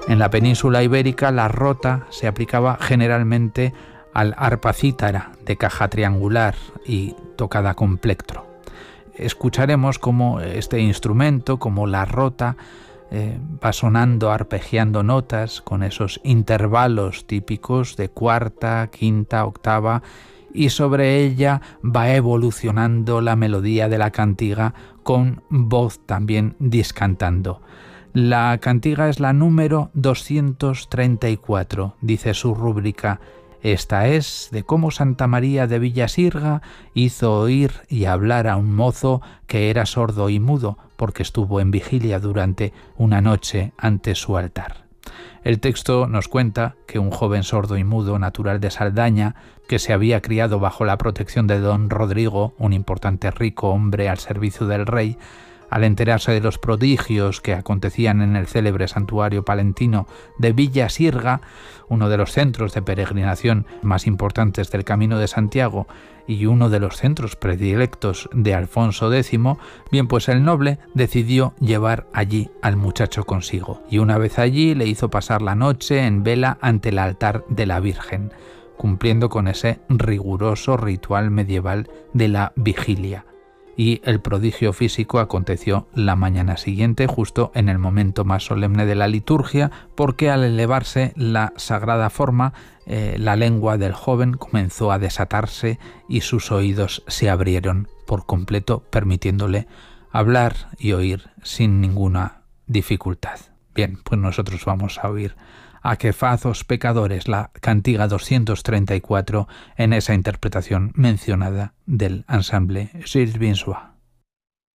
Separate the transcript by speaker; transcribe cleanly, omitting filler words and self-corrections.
Speaker 1: En la península ibérica, la rota se aplicaba generalmente al arpa cítara, de caja triangular y tocada con plectro. Escucharemos cómo este instrumento, como la rota, va sonando, arpegiando notas con esos intervalos típicos de cuarta, quinta, octava, y sobre ella va evolucionando la melodía de la cantiga con voz también discantando. La cantiga es la número 234, dice su rúbrica. Esta es de cómo Santa María de Villasirga hizo oír y hablar a un mozo que era sordo y mudo, porque estuvo en vigilia durante una noche ante su altar. El texto nos cuenta que un joven sordo y mudo, natural de Saldaña, que se había criado bajo la protección de don Rodrigo, un importante rico hombre al servicio del rey, al enterarse de los prodigios que acontecían en el célebre santuario palentino de Villasirga, uno de los centros de peregrinación más importantes del Camino de Santiago y uno de los centros predilectos de Alfonso X, bien, pues el noble decidió llevar allí al muchacho consigo, y una vez allí le hizo pasar la noche en vela ante el altar de la Virgen, cumpliendo con ese riguroso ritual medieval de la vigilia. Y el prodigio físico aconteció la mañana siguiente, justo en el momento más solemne de la liturgia, porque al elevarse la sagrada forma, la lengua del joven comenzó a desatarse y sus oídos se abrieron por completo, permitiéndole hablar y oír sin ninguna dificultad. Bien, pues nosotros vamos a oír a que fazos pecadores, la cantiga 234, en esa interpretación mencionada del ensemble Gilles Binsois.